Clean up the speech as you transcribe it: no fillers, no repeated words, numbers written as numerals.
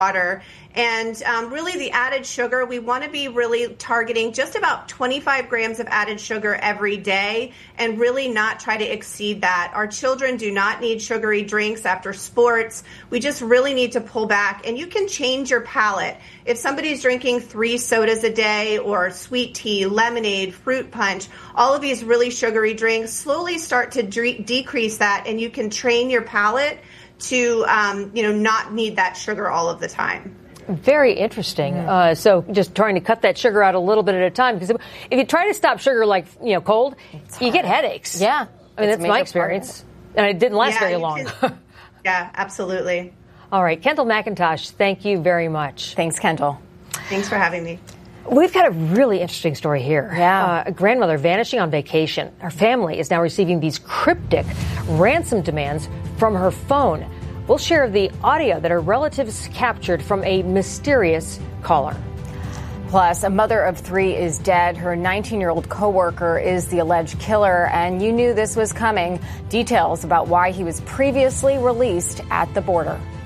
water. And really the added sugar, we want to be really targeting just about 25 grams of added sugar every day and really not try to exceed that. Our children do not need sugary drinks after sports. We just really need to pull back. And you can change your palate. If somebody's drinking 3 sodas a day or sweet tea, lemonade, fruit punch, all of these really sugary drinks, slowly start to decrease that, and you can train your palate to not need that sugar all of the time. Very interesting. So just trying to cut that sugar out a little bit at a time, because if you try to stop sugar like cold, you get headaches. Yeah, I mean that's my experience, and it didn't last very long. Yeah, absolutely. All right, Kendall McIntosh, thank you very much. Thanks, Kendall. Thanks for having me. We've got a really interesting story here. Yeah. A grandmother vanishing on vacation. Her family is now receiving these cryptic ransom demands from her phone. We'll share the audio that her relatives captured from a mysterious caller. Plus, a mother of 3 is dead. Her 19-year-old coworker is the alleged killer, and you knew this was coming. Details about why he was previously released at the border.